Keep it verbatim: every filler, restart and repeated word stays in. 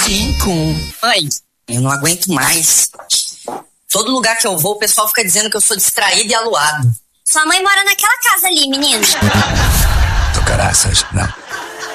cinco. Mãe, eu não aguento mais. Todo lugar que eu vou, o pessoal fica dizendo que eu sou distraído e aluado. Sua mãe mora naquela casa ali, menino. Do caraças, não.